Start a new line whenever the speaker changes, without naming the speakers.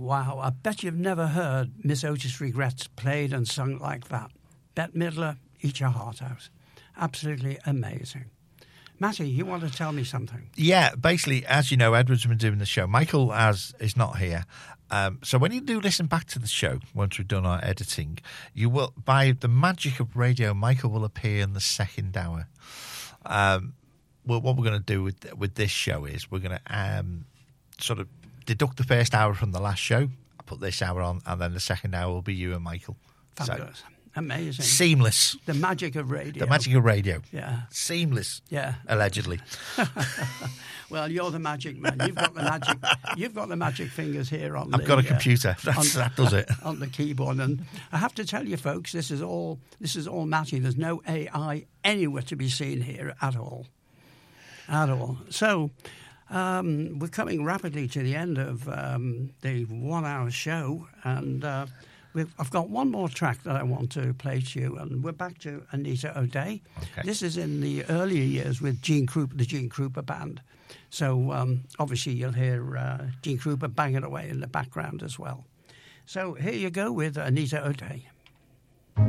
wow. I bet you've never heard Miss Otis Regrets played and sung like that. Bette Midler, Eat Your Heart Out. Absolutely amazing. Matty, you want to tell me something?
Yeah, basically, as you know, Edward's been doing the show. Michael is not here. So when you do listen back to the show, once we've done our editing, you will, by the magic of radio, Michael will appear in the second hour. Well, what we're going to do with this show is we're going to sort of deduct the first hour from the last show, put this hour on, and then the second hour will be you and Michael.
Fabulous. So, amazing.
Seamless.
The magic of radio.
The magic of radio.
Yeah.
Seamless.
Yeah.
Allegedly.
Well, you're the magic man. You've got the magic. You've got the magic fingers here on.
I've got a computer. That does it
on the keyboard. And I have to tell you, folks, this is all Matty. There's no AI anywhere to be seen here at all. At all. So we're coming rapidly to the end of the 1 hour show, and I've got one more track that I want to play to you, and we're back to Anita O'Day.
Okay.
This is in the earlier years with Gene Krupa, the Gene Krupa Band. So obviously you'll hear Gene Krupa banging away in the background as well. So here you go with Anita O'Day.